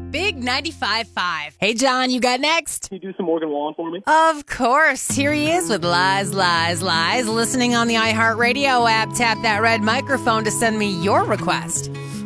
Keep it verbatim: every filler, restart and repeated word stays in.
Big ninety-five point five. Hey, John, you got next? Can you do some Morgan Wallen for me? Of course. Here he is with Lies, Lies, Lies. Listening on the iHeartRadio app. Tap that red microphone to send me your request.